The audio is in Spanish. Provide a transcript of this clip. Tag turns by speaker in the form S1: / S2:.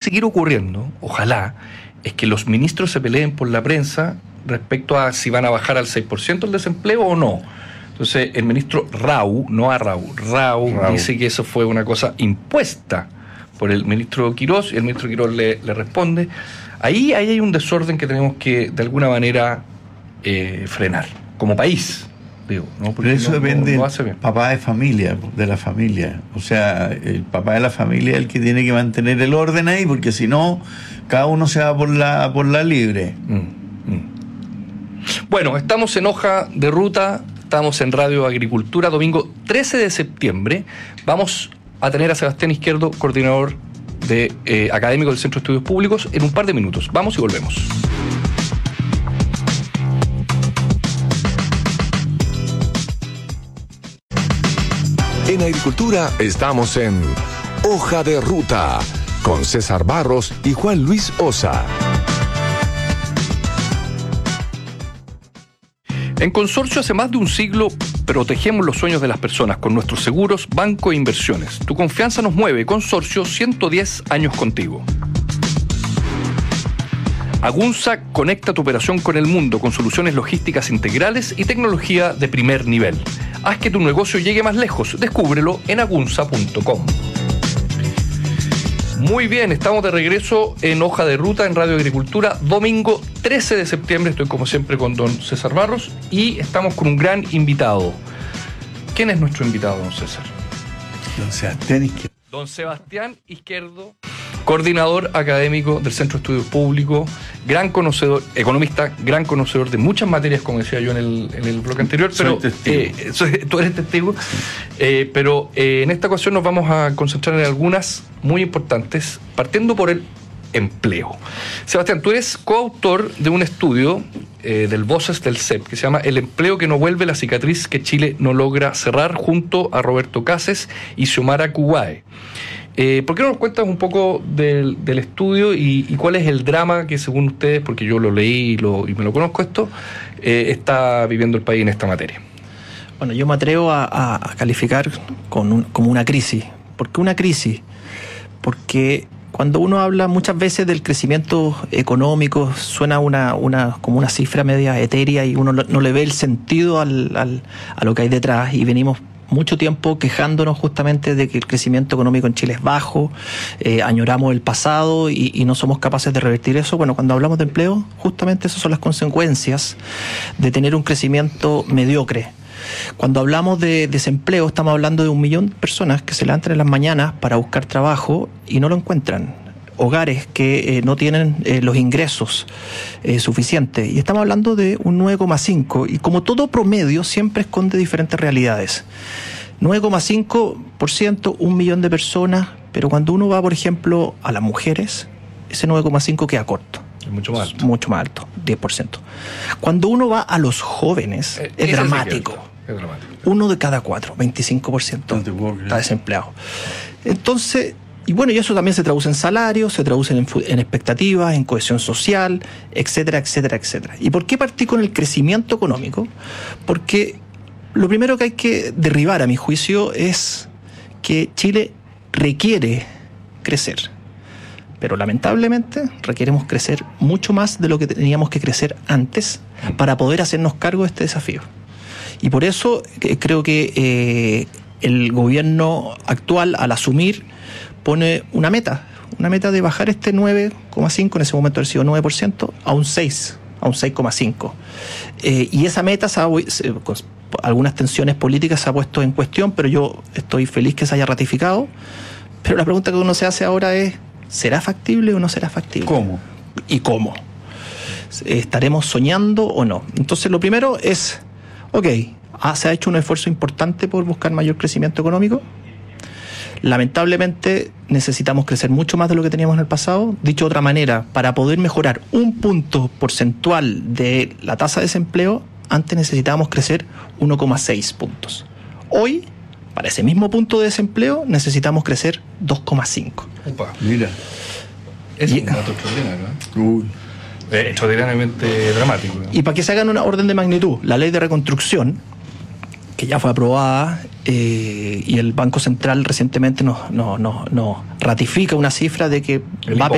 S1: seguir ocurriendo, ojalá, es que los ministros se peleen por la prensa respecto a si van a bajar al 6% el desempleo o no. Entonces, el ministro Rau dice que eso fue una cosa impuesta por el ministro Quirós, y el ministro Quirós le responde. Ahí hay un desorden que tenemos que, de alguna manera, frenar, como país. Digo, ¿no?
S2: Pero eso depende del papá de familia, de la familia. O sea, el papá de la familia es el que tiene que mantener el orden ahí, porque si no, cada uno se va por la libre.
S1: Bueno, estamos en Hoja de Ruta, estamos en Radio Agricultura, domingo 13 de septiembre. Vamos a tener a Sebastián Izquierdo, coordinador académico del Centro de Estudios Públicos, en un par de minutos. Vamos y volvemos.
S3: En Agricultura estamos en Hoja de Ruta, con César Barros y Juan Luis Osa.
S1: En Consorcio hace más de un siglo protegemos los sueños de las personas con nuestros seguros, banco e inversiones. Tu confianza nos mueve. Consorcio, 110 años contigo. Agunza conecta tu operación con el mundo con soluciones logísticas integrales y tecnología de primer nivel. Haz que tu negocio llegue más lejos. Descúbrelo en agunza.com. Muy bien, estamos de regreso en Hoja de Ruta en Radio Agricultura, domingo 13 de septiembre. Estoy como siempre con don César Barros y estamos con un gran invitado. ¿Quién es nuestro invitado, don César?
S2: Don Sebastián Izquierdo.
S1: Don Sebastián Izquierdo, coordinador académico del Centro de Estudios Públicos, gran conocedor, economista, gran conocedor de muchas materias, como decía yo en el bloque anterior, pero tú eres testigo, pero en esta ocasión nos vamos a concentrar en algunas muy importantes, partiendo por el empleo. Sebastián, tú eres coautor de un estudio del Voces del CEP que se llama El empleo que no vuelve, la cicatriz que Chile no logra cerrar, junto a Roberto Cases y Xiomara Cuguae. ¿Por qué no nos cuentas un poco del estudio y cuál es el drama que, según ustedes, porque yo lo leí y me lo conozco esto, está viviendo el país en esta materia?
S4: Bueno, yo me atrevo a calificar como una crisis. ¿Por qué una crisis? Porque cuando uno habla muchas veces del crecimiento económico, suena como una cifra media etérea y uno no le ve el sentido a lo que hay detrás, y venimos mucho tiempo quejándonos justamente de que el crecimiento económico en Chile es bajo, añoramos el pasado y no somos capaces de revertir eso. Bueno, cuando hablamos de empleo, justamente esas son las consecuencias de tener un crecimiento mediocre. Cuando hablamos de desempleo, estamos hablando de 1 millón de personas que se levantan en las mañanas para buscar trabajo y no lo encuentran. Hogares que no tienen los ingresos suficientes. Y estamos hablando de un 9,5. Y como todo promedio, siempre esconde diferentes realidades. 9,5%, 1 millón de personas. Pero cuando uno va, por ejemplo, a las mujeres, ese 9,5 queda corto.
S1: Es mucho más alto.
S4: Mucho más alto, 10%. Cuando uno va a los jóvenes, es dramático.
S1: Es dramático.
S4: 1 de cada 4, 25% está desempleado. Entonces, y bueno, y eso también se traduce en salarios, se traduce en expectativas, en cohesión social, etcétera, etcétera, etcétera. ¿Y por qué partí con el crecimiento económico? Porque lo primero que hay que derribar, a mi juicio, es que Chile requiere crecer. Pero lamentablemente requeremos crecer mucho más de lo que teníamos que crecer antes para poder hacernos cargo de este desafío. Y por eso creo que el gobierno actual, al asumir, pone una meta de bajar este 9,5, en ese momento ha sido 9%, a un 6, a un 6,5. Y esa meta, con algunas tensiones políticas, se ha puesto en cuestión, pero yo estoy feliz que se haya ratificado. Pero la pregunta que uno se hace ahora es, ¿será factible o no será factible?
S2: ¿Cómo?
S4: ¿Y cómo? ¿Estaremos soñando o no? Entonces, lo primero es, se ha hecho un esfuerzo importante por buscar mayor crecimiento económico. Lamentablemente necesitamos crecer mucho más de lo que teníamos en el pasado. Dicho de otra manera, para poder mejorar 1 punto porcentual de la tasa de desempleo, antes necesitábamos crecer 1,6 puntos. Hoy, para ese mismo punto de desempleo, necesitamos crecer 2,5.
S1: Opa.
S2: Mira.
S1: Es un dato extraordinario, extraordinariamente dramático.
S4: Y para que se hagan una orden de magnitud, la ley de reconstrucción, que ya fue aprobada, y el Banco Central recientemente nos ratifica una cifra de que va a